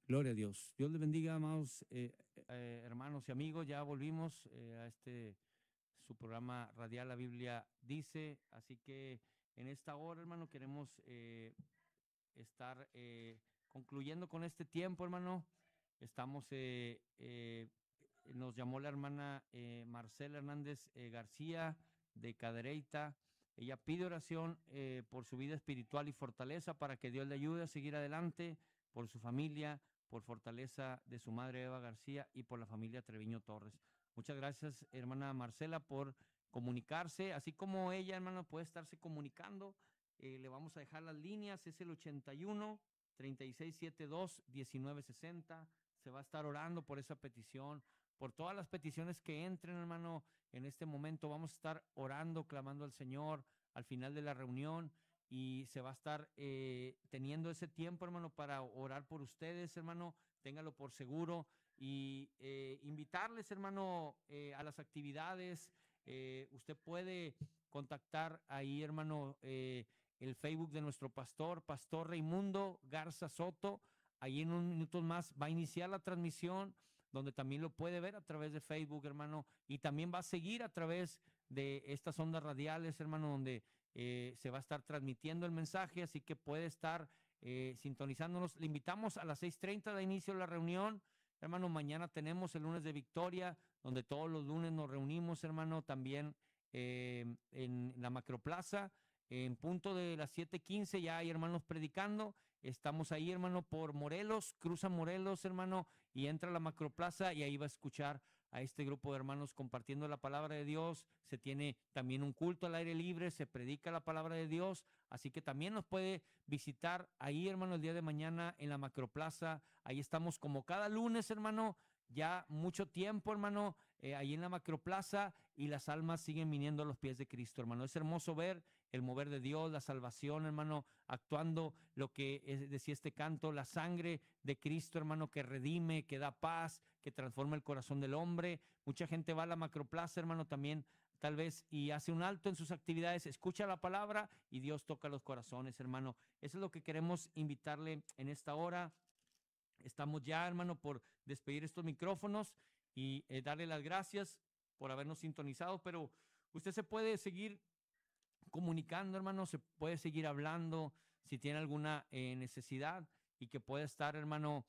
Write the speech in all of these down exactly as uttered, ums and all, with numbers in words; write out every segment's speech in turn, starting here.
Gloria a Dios. Dios les bendiga, amados eh, eh, hermanos y amigos. Ya volvimos eh, a este su programa radial La Biblia Dice. Así que en esta hora, hermano, queremos eh, estar eh, concluyendo con este tiempo, hermano. Estamos, eh, eh, nos llamó la hermana eh, Marcela Hernández eh, García de Cadereyta. Ella pide oración eh, por su vida espiritual y fortaleza para que Dios le ayude a seguir adelante, por su familia, por fortaleza de su madre Eva García y por la familia Treviño Torres. Muchas gracias, hermana Marcela, por comunicarse, así como ella, hermano, puede estarse comunicando. Eh, le vamos a dejar las líneas, es el ochenta y uno, treinta y seis setenta y dos, diecinueve sesenta. Se va a estar orando por esa petición, por todas las peticiones que entren, hermano, en este momento. Vamos a estar orando, clamando al Señor al final de la reunión y se va a estar eh, teniendo ese tiempo, hermano, para orar por ustedes, hermano. Téngalo por seguro y eh, invitarles, hermano, eh, a las actividades. Eh, usted puede contactar ahí, hermano, eh, el Facebook de nuestro pastor, Pastor Raimundo Garza Soto. Ahí en unos minutos más va a iniciar la transmisión, donde también lo puede ver a través de Facebook, hermano, y también va a seguir a través de estas ondas radiales, hermano, donde eh, se va a estar transmitiendo el mensaje, así que puede estar eh, sintonizándonos. Le invitamos a las seis treinta de inicio de la reunión. Hermano, mañana tenemos el lunes de victoria, donde todos los lunes nos reunimos, hermano, también eh, en la Macroplaza. En punto de las siete quince ya hay hermanos predicando. Estamos ahí, hermano, por Morelos, cruza Morelos, hermano, y entra a la Macroplaza y ahí va a escuchar a este grupo de hermanos compartiendo la palabra de Dios. Se tiene también un culto al aire libre, se predica la palabra de Dios, así que también nos puede visitar ahí, hermano, el día de mañana en la Macroplaza. Ahí estamos como cada lunes, hermano, ya mucho tiempo, hermano, eh, ahí en la Macroplaza, y las almas siguen viniendo a los pies de Cristo, hermano. Es hermoso ver el mover de Dios, la salvación, hermano, actuando lo que es, decía este canto, la sangre de Cristo, hermano, que redime, que da paz, que transforma el corazón del hombre. Mucha gente va a la Macroplaza, hermano, también tal vez y hace un alto en sus actividades, escucha la palabra y Dios toca los corazones, hermano. Eso es lo que queremos invitarle en esta hora. Estamos ya, hermano, por despedir estos micrófonos y eh, darle las gracias por habernos sintonizado, pero usted se puede seguir comunicando, hermano, se puede seguir hablando si tiene alguna eh, necesidad y que pueda estar, hermano,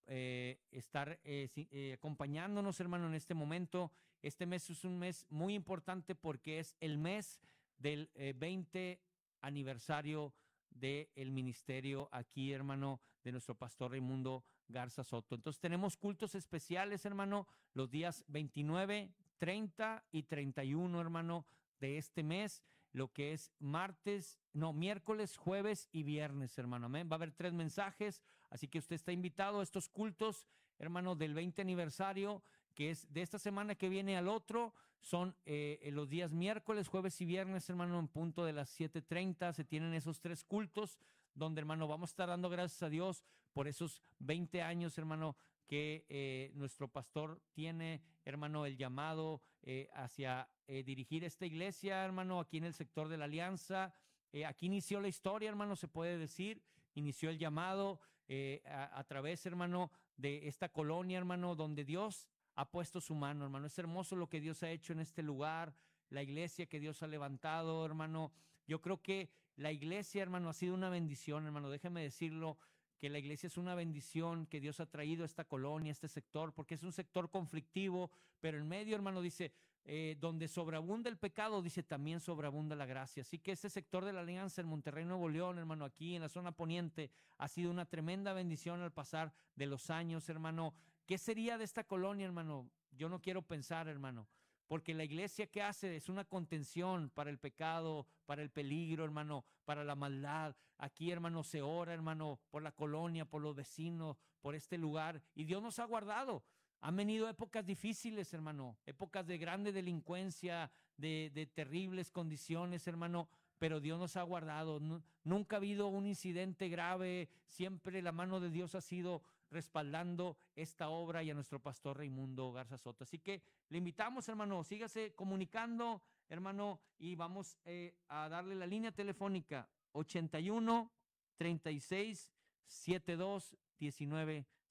eh, estar eh, si, eh, acompañándonos, hermano, en este momento. Este mes es un mes muy importante porque es el mes del eh, veinte aniversario del ministerio aquí, hermano, de nuestro pastor Raimundo Garza Soto. Entonces tenemos cultos especiales, hermano, los días veintinueve, treinta y treinta y uno, hermano, de este mes, lo que es martes, no, miércoles, jueves y viernes, hermano. Amén. Va a haber tres mensajes, así que usted está invitado a estos cultos, hermano, del veinte aniversario, que es de esta semana que viene al otro. Son eh, los días miércoles, jueves y viernes, hermano, en punto de las siete treinta. Se tienen esos tres cultos, donde, hermano, vamos a estar dando gracias a Dios por esos veinte años, hermano, que eh, nuestro pastor tiene, hermano, el llamado eh, hacia eh, dirigir esta iglesia, hermano, aquí en el sector de la Alianza. Eh, aquí inició la historia, hermano, se puede decir, inició el llamado eh, a, a través, hermano, de esta colonia, hermano, donde Dios ha puesto su mano, hermano. Es hermoso lo que Dios ha hecho en este lugar, la iglesia que Dios ha levantado, hermano. Yo creo que la iglesia, hermano, ha sido una bendición, hermano. Déjeme decirlo, que la iglesia es una bendición que Dios ha traído a esta colonia, a este sector, porque es un sector conflictivo, pero en medio, hermano, dice, eh, donde sobreabunda el pecado, dice, también sobreabunda la gracia. Así que este sector de la Alianza en Monterrey, Nuevo León, hermano, aquí en la zona poniente, ha sido una tremenda bendición al pasar de los años, hermano. ¿Qué sería de esta colonia, hermano? Yo no quiero pensar, hermano, porque la iglesia que hace es una contención para el pecado, para el peligro, hermano, para la maldad. Aquí, hermano, se ora, hermano, por la colonia, por los vecinos, por este lugar, y Dios nos ha guardado. Han venido épocas difíciles, hermano, épocas de grande delincuencia, de, de terribles condiciones, hermano, pero Dios nos ha guardado. Nu- Nunca ha habido un incidente grave, siempre la mano de Dios ha sido respaldando esta obra y a nuestro pastor Raimundo Garza Soto. Así que le invitamos, hermano, sígase comunicando, hermano, y vamos eh, a darle la línea telefónica ochenta y uno, treinta y seis, setenta y dos, diecinueve sesenta.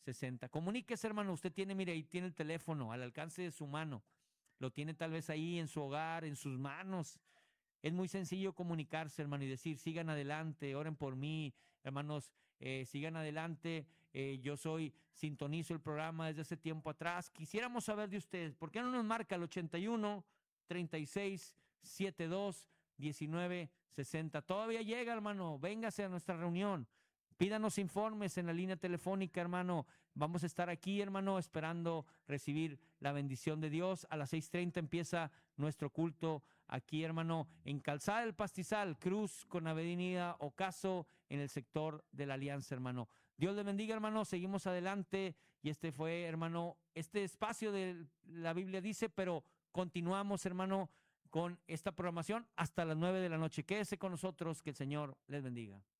sesenta. Comuníquese, hermano. Usted tiene, mire, ahí tiene el teléfono al alcance de su mano. Lo tiene tal vez ahí en su hogar, en sus manos. Es muy sencillo comunicarse, hermano, y decir, sigan adelante, oren por mí, hermanos, eh, sigan adelante. Eh, yo soy, sintonizo el programa desde hace tiempo atrás. Quisiéramos saber de ustedes, ¿por qué no nos marca el ochenta y uno, treinta y seis, setenta y dos, diecinueve, sesenta? Todavía llega, hermano, véngase a nuestra reunión. Pídanos informes en la línea telefónica, hermano. Vamos a estar aquí, hermano, esperando recibir la bendición de Dios. A las seis treinta empieza nuestro culto aquí, hermano, en Calzada del Pastizal, Cruz con Avenida Ocaso, en el sector de la Alianza, hermano. Dios le bendiga, hermano. Seguimos adelante. Y este fue, hermano, este espacio de la Biblia dice, pero continuamos, hermano, con esta programación hasta las nueve de la noche. Quédese con nosotros. Que el Señor les bendiga.